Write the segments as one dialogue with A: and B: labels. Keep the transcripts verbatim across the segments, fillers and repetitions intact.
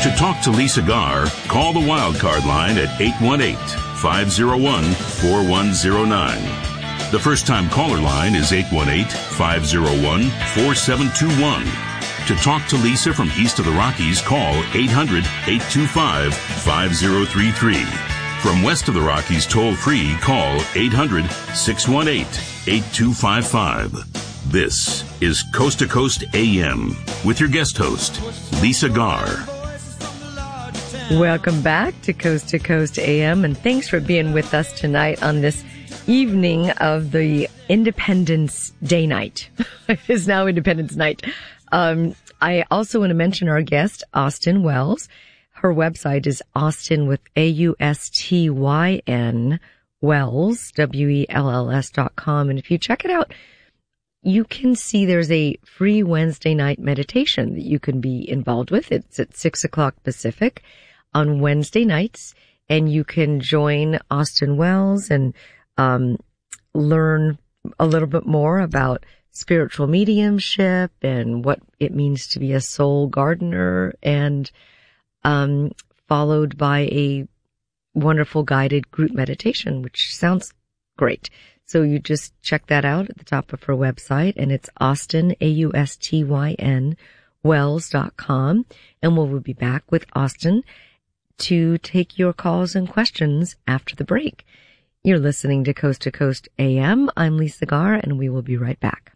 A: To talk to Lisa Garr, call the Wildcard line at eight one eight, five oh one, four one oh nine. The first-time caller line is eight one eight, five oh one, four seven two one. To talk to Lisa from east of the Rockies, call eight hundred, eight two five, five oh three three. From west of the Rockies, toll-free, call eight hundred, six one eight, eight two five five. This is Coast to Coast A M with your guest host, Lisa Garr.
B: Welcome back to Coast to Coast A M, and thanks for being with us tonight on this evening of the Independence Day night. It is now Independence Night. Um, I also want to mention our guest, Austyn Wells. Her website is Austyn with A U S T Y N Wells, W E L L S dot com. And if you check it out, you can see there's a free Wednesday night meditation that you can be involved with. It's at six o'clock Pacific on Wednesday nights, and you can join Austyn Wells and um, learn a little bit more about spiritual mediumship and what it means to be a soul gardener, and um, followed by a wonderful guided group meditation, which sounds great. So you just check that out at the top of her website, and it's Austyn, A U S T Y N, Wells dot com, and we'll be back with Austyn to take your calls and questions after the break. You're listening to Coast to Coast A M. I'm Lisa Garr, and we will be right back.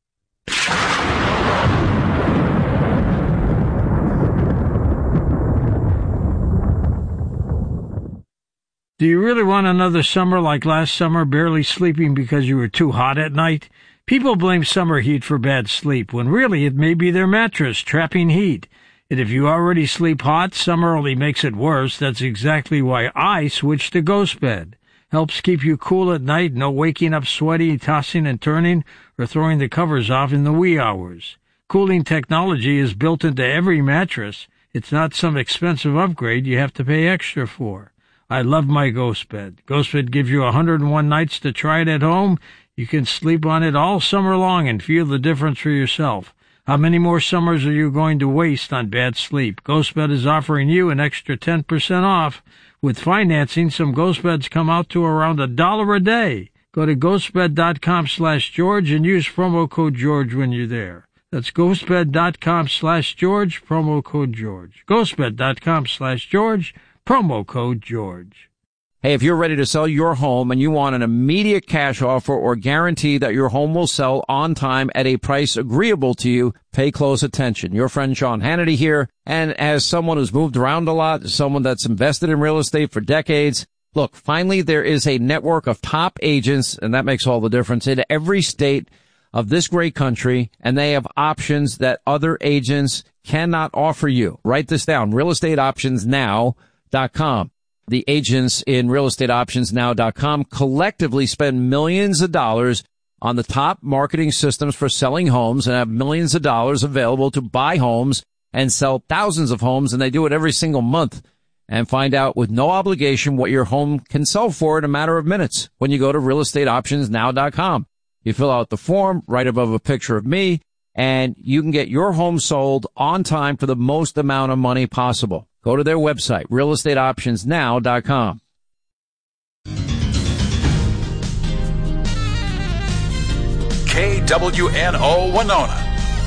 C: Do you really want another summer like last summer, barely sleeping because you were too hot at night? People blame summer heat for bad sleep, when really it may be their mattress trapping heat. And if you already sleep hot, summer only makes it worse. That's exactly why I switched to GhostBed. Helps keep you cool at night, no waking up sweaty, tossing and turning, or throwing the covers off in the wee hours. Cooling technology is built into every mattress. It's not some expensive upgrade you have to pay extra for. I love my GhostBed. GhostBed gives you one hundred one nights to try it at home. You can sleep on it all summer long and feel the difference for yourself. How many more summers are you going to waste on bad sleep? GhostBed is offering you an extra ten percent off. With financing, some GhostBeds come out to around a dollar a day. Go to ghostbed.com slash George and use promo code George when you're there. That's ghostbed.com slash George, promo code George. ghostbed.com slash George, promo code George.
D: Hey, if you're ready to sell your home and you want an immediate cash offer or guarantee that your home will sell on time at a price agreeable to you, pay close attention. Your friend Sean Hannity here, and as someone who's moved around a lot, someone that's invested in real estate for decades, look, finally there is a network of top agents, and that makes all the difference, in every state of this great country, and they have options that other agents cannot offer you. Write this down, real estate options now dot com. The agents in real estate options now dot com collectively spend millions of dollars on the top marketing systems for selling homes and have millions of dollars available to buy homes and sell thousands of homes, and they do it every single month. And find out with no obligation what your home can sell for in a matter of minutes when you go to real estate options now dot com. You fill out the form right above a picture of me, and you can get your home sold on time for the most amount of money possible. Go to their website, real estate options now dot com.
E: K W N O Winona.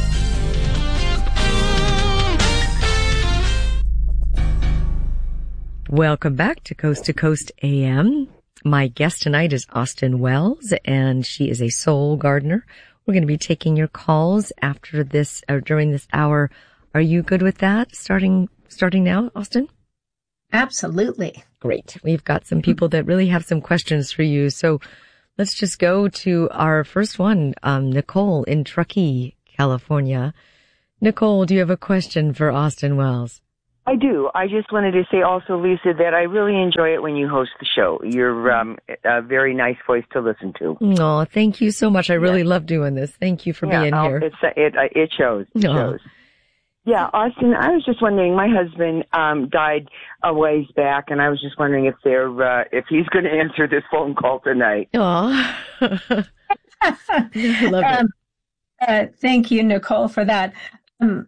B: Welcome back to Coast to Coast A M. My guest tonight is Austyn Wells, and she is a soul gardener. We're going to be taking your calls after this, or during this hour. Are you good with that? Starting Starting now, Austyn?
F: Absolutely.
B: Great. We've got some people that really have some questions for you. So let's just go to our first one, um, Nicole in Truckee, California. Nicole, do you have a question for Austyn Wells?
G: I do. I just wanted to say also, Lisa, that I really enjoy it when you host the show. You're um, a very nice voice to listen to.
B: Oh, thank you so much. I really yeah. love doing this. Thank you for
G: yeah,
B: being
G: I'll,
B: here.
G: It's, it, it shows. It
B: oh.
G: shows. Yeah, Austyn, I was just wondering, my husband um died a ways back, and I was just wondering if they're uh, if he's going to answer this phone call tonight.
B: Oh, I love
F: um, it. Uh, thank you, Nicole, for that. Um,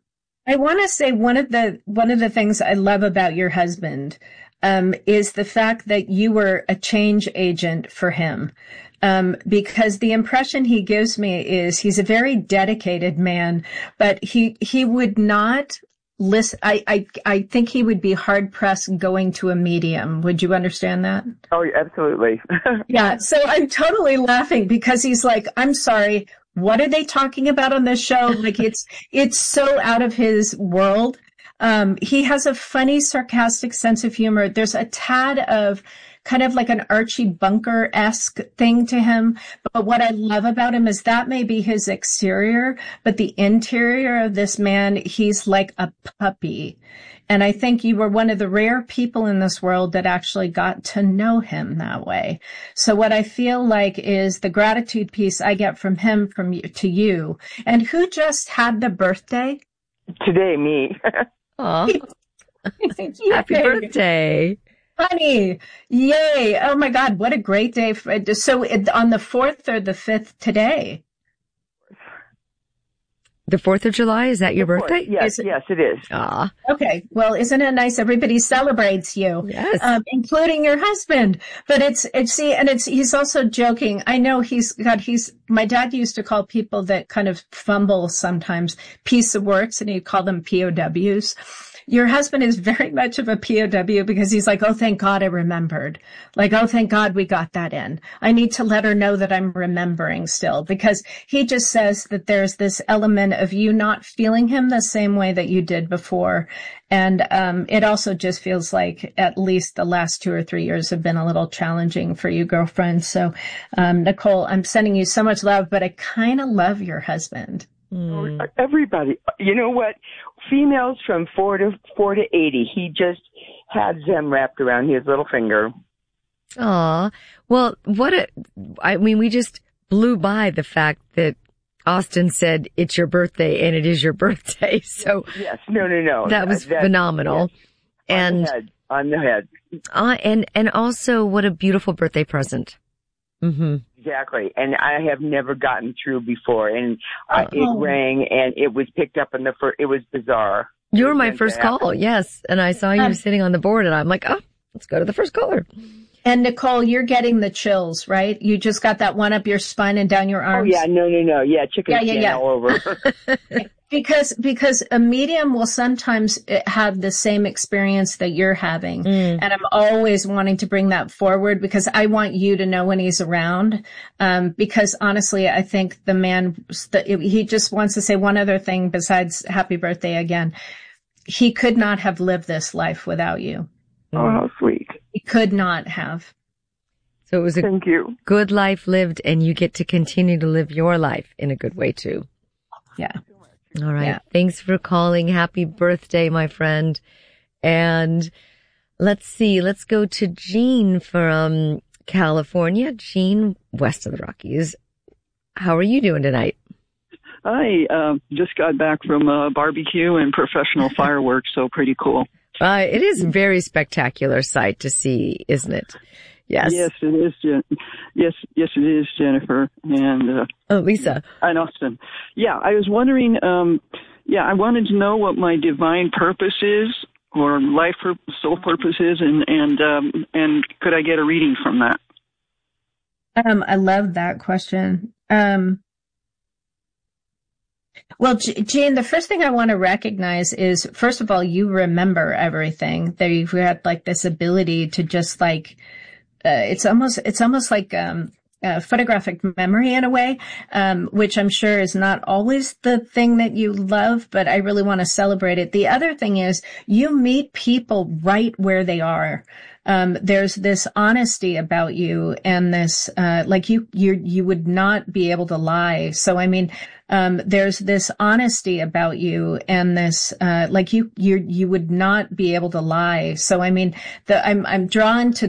F: I want to say one of the one of the things I love about your husband um, is the fact that you were a change agent for him. Um, because the impression he gives me is he's a very dedicated man, but he he would not listen. I I, I think he would be hard pressed going to a medium. Would you understand that?
G: Oh, absolutely.
F: Yeah. So I'm totally laughing because he's like, I'm sorry. What are they talking about on this show? Like it's, it's so out of his world. Um, he has a funny, sarcastic sense of humor. There's a tad of kind of like an Archie Bunker-esque thing to him. But what I love about him is that may be his exterior, but the interior of this man, he's like a puppy. And I think you were one of the rare people in this world that actually got to know him that way. So what I feel like is the gratitude piece I get from him from you to you. And who just had the birthday?
G: Today, me.
B: Aw. Happy birthday.
F: Honey, yay. Oh my God, what a great day. For, so it, on the fourth or the fifth today?
B: The fourth of July, is that your birthday?
G: Yes,
F: it,
G: yes, it is.
B: Ah.
F: Okay. Well, isn't it nice? Everybody celebrates you.
B: Yes.
F: Um, including your husband. But it's, it's, see, and it's, he's also joking. I know he's got, he's, my dad used to call people that kind of fumble sometimes piece of works, and he'd call them P O Ws. Your husband is very much of a P O W because he's like, oh, thank God I remembered. Like, oh, thank God we got that in. I need to let her know that I'm remembering still, because he just says that there's this element of you not feeling him the same way that you did before. And um it also just feels like at least the last two or three years have been a little challenging for you, girlfriend. So, um Nicole, I'm sending you so much love, but I kind of love your husband.
B: Mm.
G: Everybody, you know what? Females from four to four to eighty. He just had them wrapped around his little finger.
B: Aw. Well, what a, I mean, we just blew by the fact that Austin said it's your birthday and it is your birthday. So
G: yes, no, no, no.
B: That was
G: that,
B: phenomenal.
G: Yes.
B: And
G: on the head. On the head.
B: Uh, and, and also what a beautiful birthday present. Mm-hmm.
G: Exactly. And I have never gotten through before. And uh,
B: oh.
G: it rang and it was picked up in the first, it was bizarre.
B: You were my first call. Yes. And I saw you
F: um,
B: sitting on the board and I'm like, oh, let's go to the first caller.
F: And Nicole, you're getting the chills, right? You just got that one up your spine and down your arms.
G: Oh yeah. No, no, no. Yeah. Chicken
F: yeah, yeah,
G: skin
F: yeah.
G: all over.
F: Because, because a medium will sometimes have the same experience that you're having. Mm. And I'm always wanting to bring that forward because I want you to know when he's around. Um, because honestly, I think the man, he just wants to say one other thing besides happy birthday again. He could not have lived this life without you.
G: Oh, how sweet.
F: He could not have.
B: So it was a
G: Thank you.
B: good life lived, and you get to continue to live your life in a good way too.
F: Yeah.
B: All right.
F: Yeah.
B: Thanks for calling. Happy birthday, my friend. And let's see. Let's go to Jean from California. Jean, west of the Rockies. How are you doing tonight?
H: I uh, just got back from a barbecue and professional fireworks, so pretty cool.
B: Uh, it is a very spectacular sight to see, isn't it? Yes.
H: Yes, it is. Jen- yes, yes, it is, Jennifer and uh,
B: oh, Lisa
H: and Austin. Yeah, I was wondering. Um, yeah, I wanted to know what my divine purpose is, or life or soul purpose is, and and um, and could I get a reading from that?
F: Um, I love that question. Um, well, Jean, the first thing I want to recognize is, first of all, you remember everything. That you've had like this ability to just like. Uh, it's almost, it's almost like, um, uh, photographic memory in a way, um, which I'm sure is not always the thing that you love, but I really want to celebrate it. The other thing is you meet people right where they are. Um, there's this honesty about you and this, uh, like you, you, you would not be able to lie. So, I mean, um, there's this honesty about you and this, uh, like you, you, you would not be able to lie. So, I mean, the, I'm, I'm drawn to